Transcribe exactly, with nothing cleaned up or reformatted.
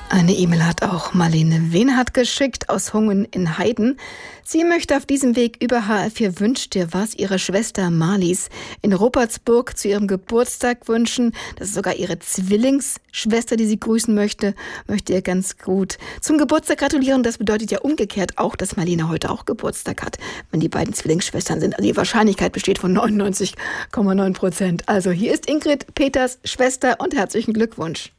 Eine E-Mail hat auch Marlene Wenhardt geschickt aus Hungen in Heiden. Sie möchte auf diesem Weg über H R vier Wünsch dir was ihrer Schwester Marlies in Rupertsburg zu ihrem Geburtstag wünschen. Das ist sogar ihre Zwillingsschwester, die sie grüßen möchte. Möchte ihr ganz gut zum Geburtstag gratulieren. Das bedeutet ja umgekehrt auch, dass Marlene heute auch Geburtstag hat, wenn die beiden Zwillingsschwestern sind. Also die Wahrscheinlichkeit besteht von neunundneunzig Komma neun Prozent. Also hier ist Ingrid, Peters Schwester, und herzlichen Glückwunsch.